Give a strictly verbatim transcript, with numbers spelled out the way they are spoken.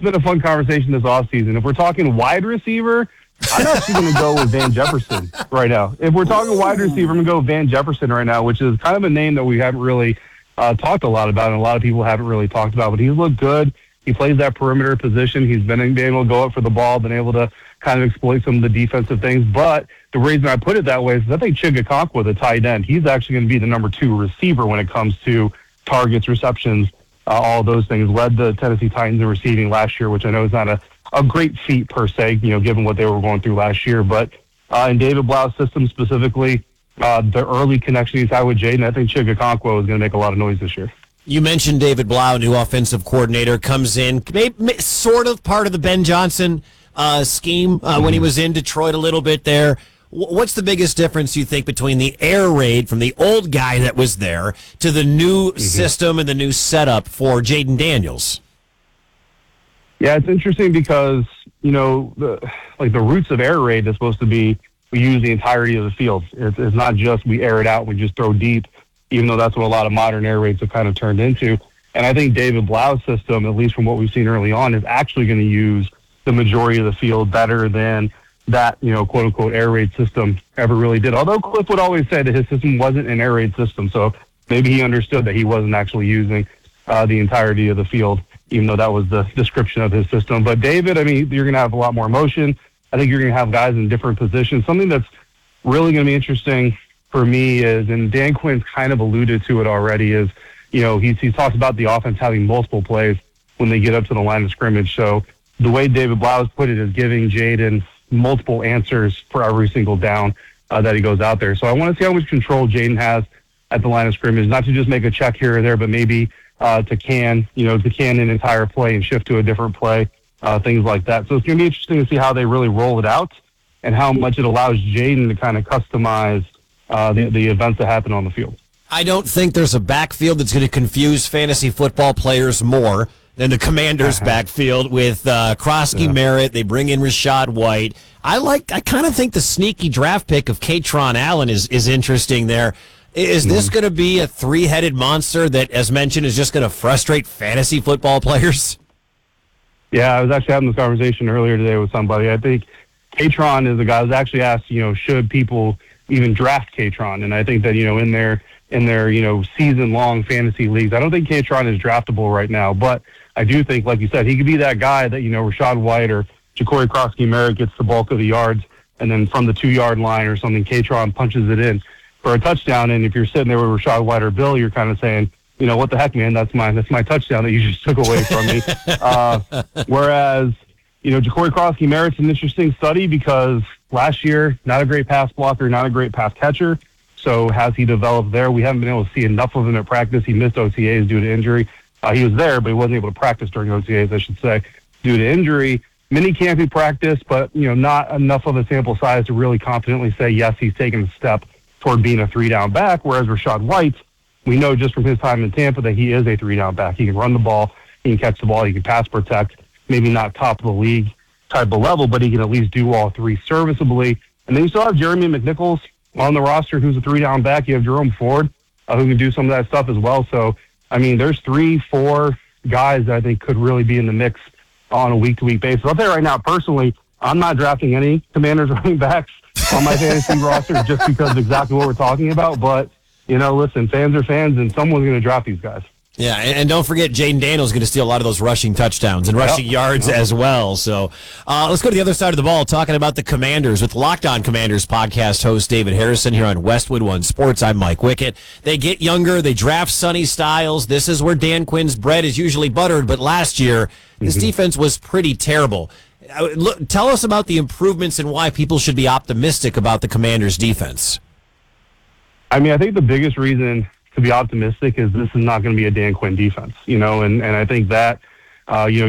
been a fun conversation this offseason. If we're talking wide receiver, I'm actually going to go with Van Jefferson right now. If we're talking wide receiver, I'm going to go with Van Jefferson right now, which is kind of a name that we haven't really uh, talked a lot about, and a lot of people haven't really talked about. But he's looked good. He plays that perimeter position. He's been, been able to go up for the ball, been able to kind of exploit some of the defensive things. But the reason I put it that way is I think Chigakonkwa, the tight end, he's actually going to be the number two receiver when it comes to targets, receptions, uh, all those things. Led the Tennessee Titans in receiving last year, which I know is not a, a great feat per se, you know, given what they were going through last year. But uh, in David Blau's system specifically, uh, the early connection he's had with Jaden, I think Chigakonkwa is going to make a lot of noise this year. You mentioned David Blau, new offensive coordinator, comes in, maybe, sort of part of the Ben Johnson uh, scheme uh, when he was in Detroit a little bit there. What's the biggest difference, you think, between the air raid from the old guy that was there to the new mm-hmm. system and the new setup for Jaden Daniels? Yeah, it's interesting because, you know, the, like the roots of air raid is supposed to be we use the entirety of the field. It's, it's not just we air it out, we just throw deep, even though that's what a lot of modern air raids have kind of turned into. And I think David Blau's system, at least from what we've seen early on, is actually going to use the majority of the field better than that, you know, quote-unquote air raid system ever really did. Although Cliff would always say that his system wasn't an air raid system, so maybe he understood that he wasn't actually using uh, the entirety of the field, even though that was the description of his system. But David, I mean, you're going to have a lot more motion. I think you're going to have guys in different positions. Something that's really going to be interesting for me is, and Dan Quinn's kind of alluded to it already, is, you know, he's, he's talked about the offense having multiple plays when they get up to the line of scrimmage. So the way David Blau has put it is giving Jaden multiple answers for every single down uh, that he goes out there. So I want to see how much control Jaden has at the line of scrimmage, not to just make a check here or there, but maybe uh, to can, you know, to can an entire play and shift to a different play, uh, things like that. So it's going to be interesting to see how they really roll it out and how much it allows Jaden to kind of customize uh, the, the events that happen on the field. I don't think there's a backfield that's going to confuse fantasy football players more than the Commanders' uh-huh. backfield with uh, Krosky yeah. Merritt. They bring in Rashad White. I like. I kind of think the sneaky draft pick of Katron Allen is is interesting there. Is this mm-hmm. going to be a three-headed monster that, as mentioned, is just going to frustrate fantasy football players? Yeah, I was actually having this conversation earlier today with somebody. I think Katron is a guy. I was actually asked, you know, should people even draft Katron? And I think that, you know, in their in their you know season-long fantasy leagues, I don't think Katron is draftable right now, but I do think, like you said, he could be that guy that, you know, Rashad White or Ja'Cory Krosky Merritt gets the bulk of the yards, and then from the two-yard line or something, Katron punches it in for a touchdown. And if you're sitting there with Rashad White or Bill, you're kind of saying, you know, what the heck, man, that's my that's my touchdown that you just took away from me. uh, whereas, you know, Ja'Cory Krosky Merritt's an interesting study because last year, not a great pass blocker, not a great pass catcher. So has he developed there? We haven't been able to see enough of him at practice. He missed O T As due to injury. Uh, he was there, but he wasn't able to practice during O T As, I should say, due to injury. Mini campy practice, but, you know, not enough of a sample size to really confidently say, yes, he's taken a step toward being a three-down back, whereas Rashad White, we know just from his time in Tampa that he is a three-down back. He can run the ball, he can catch the ball, he can pass protect, maybe not top of the league type of level, but he can at least do all three serviceably. And then you still have Jeremy McNichols on the roster who's a three-down back. You have Jerome Ford uh, who can do some of that stuff as well. So, I mean, there's three, four guys that I think could really be in the mix on a week-to-week basis. I'll tell you right now, personally, I'm not drafting any Commanders running backs on my fantasy roster just because of exactly what we're talking about. But, you know, listen, fans are fans, and someone's going to draft these guys. Yeah, and, and don't forget, Jaden Daniels is going to steal a lot of those rushing touchdowns and rushing yep. yards yep. as well. So uh, let's go to the other side of the ball, talking about the Commanders with Locked On Commanders podcast host David Harrison here on Westwood One Sports. I'm Mike Wickett. They get younger. They draft Sonny Styles. This is where Dan Quinn's bread is usually buttered, but last year this mm-hmm. defense was pretty terrible. Uh, look, tell us about the improvements and why people should be optimistic about the Commanders' defense. I mean, I think the biggest reason to be optimistic is this is not going to be a Dan Quinn defense, you know, and, and I think that, uh, you know,